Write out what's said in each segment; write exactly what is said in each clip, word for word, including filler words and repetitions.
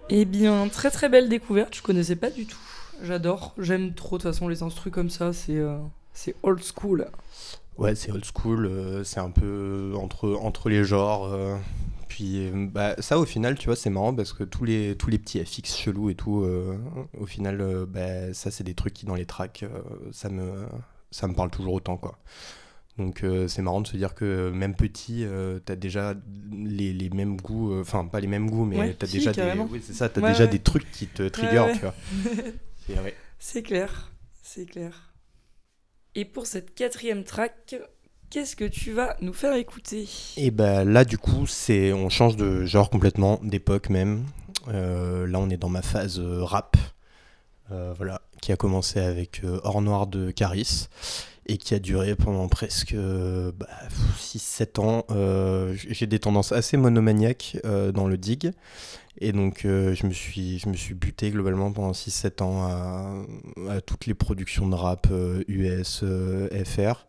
Eh bien, très très belle découverte, je connaissais pas du tout. J'adore, j'aime trop de toute façon les instrus comme ça, c'est euh, c'est old school. Ouais, c'est old school, euh, c'est un peu entre, entre les genres. euh, puis euh, bah, ça, au final, tu vois, c'est marrant parce que tous les, tous les petits F X chelous et tout, euh, au final, euh, bah, ça, c'est des trucs qui, dans les tracks, euh, ça me, ça me parle toujours autant, quoi. Donc euh, c'est marrant de se dire que même petit, euh, t'as déjà les, les mêmes goûts, euh, enfin pas les mêmes goûts, mais Ouais, t'as si, déjà des, carrément. oui c'est ça, t'as Ouais, déjà ouais, des trucs qui te ouais, trigger, ouais. tu vois. C'est vrai. C'est clair, c'est clair. Et pour cette quatrième track, qu'est-ce que tu vas nous faire écouter? Et bah là du coup c'est, on change de genre complètement, d'époque même. Euh, là on est dans ma phase euh, rap, euh, voilà, qui a commencé avec euh, Or Noir de Caris et qui a duré pendant presque euh, bah, six sept ans. Euh, j'ai des tendances assez monomaniaques euh, dans le dig. Et donc euh, je, me suis, je me suis buté globalement pendant six sept ans à, à toutes les productions de rap euh, U S, euh, F R,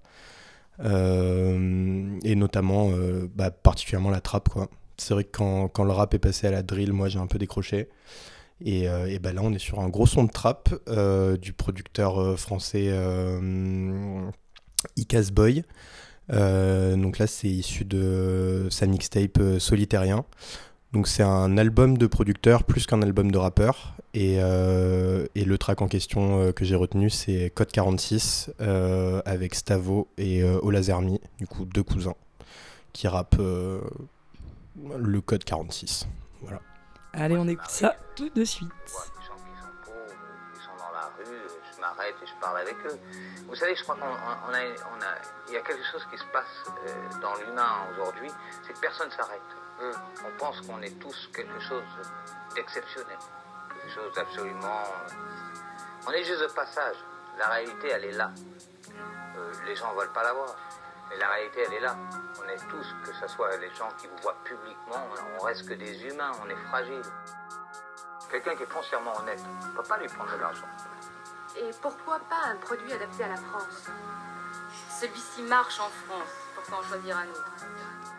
euh, et notamment euh, bah, particulièrement la trap, quoi. C'est vrai que quand, quand le rap est passé à la drill, moi j'ai un peu décroché. Et, euh, et bah là on est sur un gros son de trap euh, du producteur euh, français euh, Icaz Boy. Euh, donc là c'est issu de sa mixtape euh, Solitairien. Donc c'est un album de producteur plus qu'un album de rappeur. Et, euh, et le track en question euh, que j'ai retenu, c'est Code quarante-six euh, avec Stavo et euh, Olazermi, du coup deux cousins, qui rappent euh, le Code quarante-six. Voilà. Allez, on écoute ça tout de suite. Je vois des gens qui sont pauvres, qui sont dans la rue, je m'arrête et je parle avec eux. Vous savez, je crois qu'on on a, on a, il y a quelque chose qui se passe euh, dans l'humain aujourd'hui, c'est que personne ne s'arrête. Hum. On pense qu'on est tous quelque chose d'exceptionnel, quelque chose d'absolument... On est juste de passage. La réalité, elle est là. Euh, les gens ne veulent pas la voir. Mais la réalité, elle est là. On est tous, que ce soit les gens qui vous voient publiquement, on reste que des humains, on est fragiles. Quelqu'un qui est foncièrement honnête, on ne peut pas lui prendre de l'argent. Et pourquoi pas un produit adapté à la France? Celui-ci marche en France, pourquoi en choisir un autre?